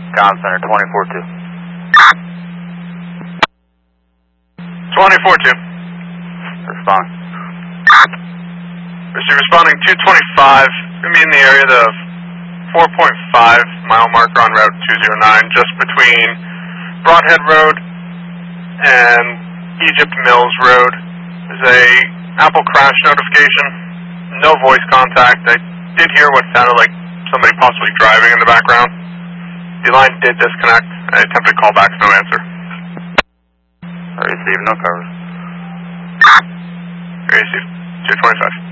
Comm Center 24-2. 24-2. Respond. Receive responding 225. Going to be in the area of the 4.5 mile marker on Route 209, just between Broadhead Road and Egypt Mills Road. There's a Apple crash notification. No voice contact. I did hear what sounded like somebody possibly driving in the background. The line did disconnect. I attempted callbacks, no answer. Receive, no cover. Receive 225.